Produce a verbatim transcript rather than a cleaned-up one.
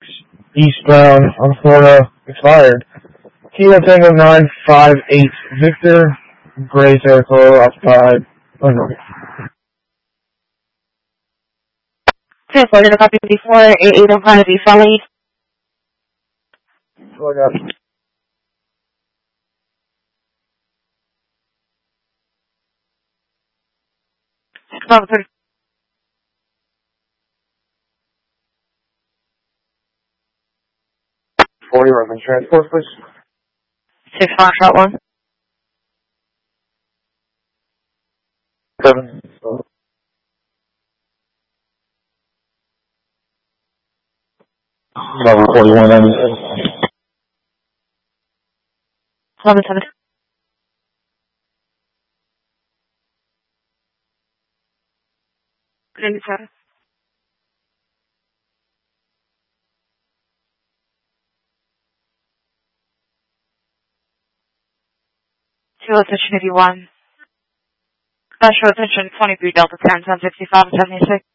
eastbound on Florida expired. Kilo Tango nine five eight Victor, Gray Circle outside Monroe. Transported a copy before eight eight oh five East Valley. So I got Level thirty. forty reference transport, please. Six Foxtrot one. Seven. Level forty-one, ninety-six. Eleven seven. Ninety-seven. Two attention eighty-one. Special attention twenty-three Delta ten, ten sixty-five and seventy-six.